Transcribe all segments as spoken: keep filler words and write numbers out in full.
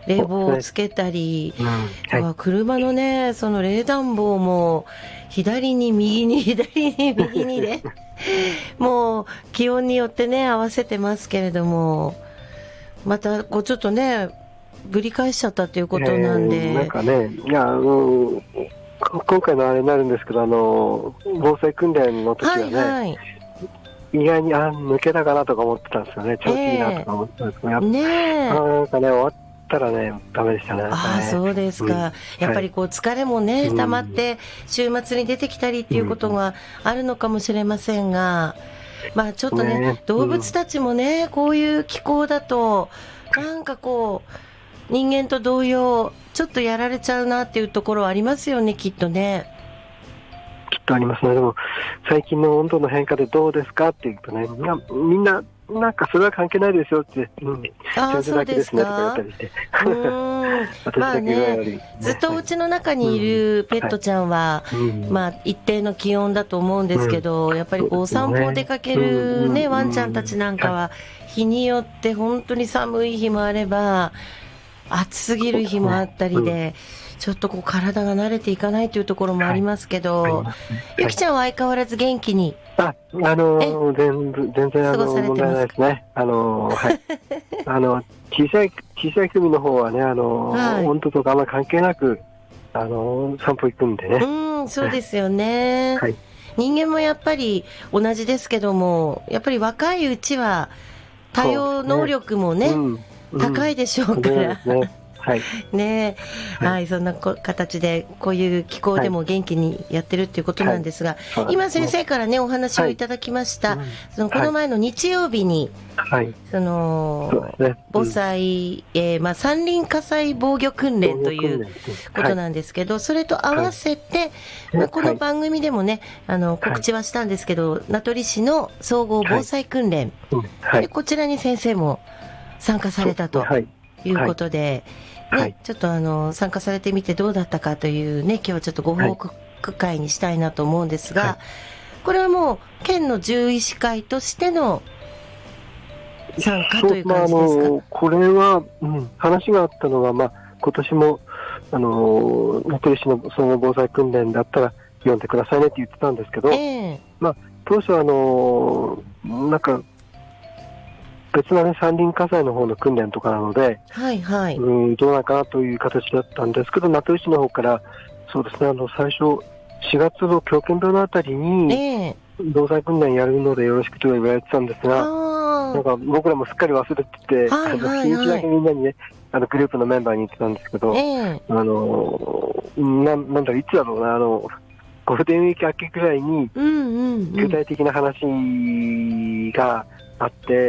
冷房をつけたり、 うんはい、 車のねその冷暖房も左に右に左に右にでもう気温によってね合わせてますけれども、またこうちょっとねぶり返しちゃったということなんで、 えー、なんかね、いや、あの今回のあれになるんですけど、あの防災訓練の時はね、はいはい、意外にあ抜けたかなとか思ってたんですよね。調子いいなとか思ってたんですけど、えー、ねなんかね終わったらねダメでしたね。 ああそうですか、うん、やっぱりこう疲れもね、はい、溜まって週末に出てきたりっていうことがあるのかもしれませんが、まあちょっと ね, ね動物たちもねこういう気候だとなんかこう人間と同様ちょっとやられちゃうなっていうところはありますよね、きっとね。 きっとありますね。でも最近の温度の変化でどうですかって言うとね、みんななんかそれは関係ないですよって、うん、 あそうですねとか言ったりしてうんまあねずっとお家の中にいるペットちゃんは、うんはいまあ、一定の気温だと思うんですけど、うん、やっぱりこう散歩出かける、ねうん、ワンちゃんたちなんかは日によって本当に寒い日もあれば暑すぎる日もあったりで、うん、ちょっとこう体が慣れていかないというところもありますけど、はいはい、ゆきちゃんは相変わらず元気にあ、あのー、全, 全然あの問題ないですね。あのー、はい。あの小さい小さい組の方はね、あのーはい、温度とかあんまり関係なくあのー、散歩行くんでね。 うん、そうですよね。はい、人間もやっぱり同じですけども、やっぱり若いうちは対応能力もね、うんうん、高いでしょうから。 はいねはい、はい、そんな形でこういう気候でも元気にやってるっていうことなんですが、はいはい、今先生からねお話をいただきました、はい、そのこの前の日曜日に、はい、そのそうですね、防災、えーまあ、山林火災防御訓練ということなんですけど、それと合わせて、まあ、この番組でもねあの告知はしたんですけど、名取市の総合防災訓練、でこちらに先生も参加されたということで、ねはい、ちょっとあの参加されてみてどうだったかというね今日はちょっとご報告会にしたいなと思うんですが、はい、これはもう県の獣医師会としての参加という感じですか。 まあ、あのこれは、うん、話があったのは、まあ、今年もあの名取市のその防災訓練だったら読んでくださいねって言ってたんですけど、えーまあ、当初はあのなんか別な、ね、山林火災の方の訓練とかなので、はいはい、うんどうなのかなという形だったんですけど、名取市の方からそうですね、あの最初しがつの狂犬病のあたりに防災訓練やるのでよろしくと言われてたんですが、なんか僕らもすっかり忘れてて、はいはいはい、日にちだけみんなにねあのグループのメンバーに言ってたんですけど、えー、あの な, なんだろういつだろうなあのゴールデンウィーク明けぐらいに具体的な話があって、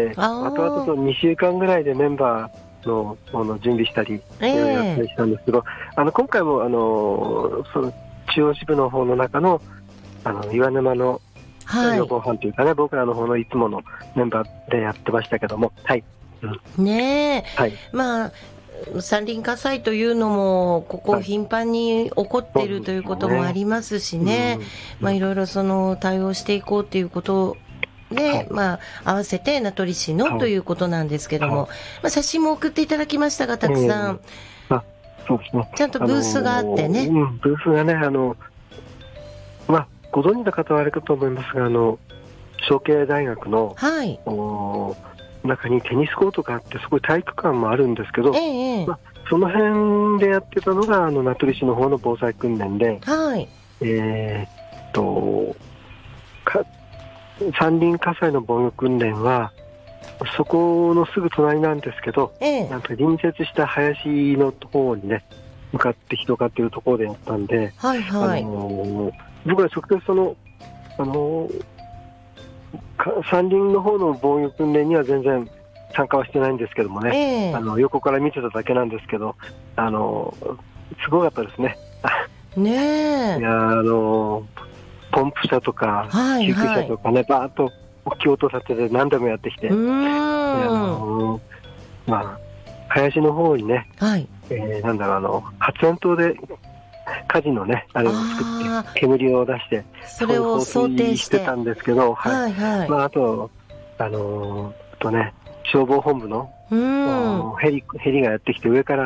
あとあとにしゅうかんぐらいでメンバー の, の準備したり、えー、やったりしたんですけど、あの今回もあのその中央支部の方の中 の, あの岩沼の予防班というかね、はい、僕らの方のいつものメンバーでやってましたけども、はい、 うん、ねえ、はい、まあ山林火災というのもここ頻繁に起こっているということもありますしね、まあいろいろその対応していこうということで、はい、まあ合わせて名取市のということなんですけども、はい、まあ、写真も送っていただきましたがたくさん、 えーあそうですね、 ちゃんとブースがあってね、 あのーうん、ブースがねあの、まあ、ご存知の方はあれかと思いますが、あの小慶大学の、はい、中にテニスコートがあってすごい体育館もあるんですけど、えーまあ、その辺でやってたのがあの名取市の方の防災訓練で、はい、えー、っとか山林火災の防御訓練はそこのすぐ隣なんですけど、えー、なんか隣接した林の方にね向かって広がっているところでやったんで、はいはい、あのー、僕は直接その、あのー、山林の方の防御訓練には全然参加はしてないんですけどもね、えー、あの横から見てただけなんですけど、あのー、すごかったですね。ねえ、いや、あのー、ポンプ車とか、はいはい、救急車とかねバーッと大きい音立てて何でもやってきて、うーん、あのー、まあ林の方にね、はい、えー、なんだろうあの発煙筒で火事のねあれを作って煙を出してそれを想定してたんですけど、はいはいはい、まあ、あとあのー、とね消防本部のうんヘリヘリがやってきて上から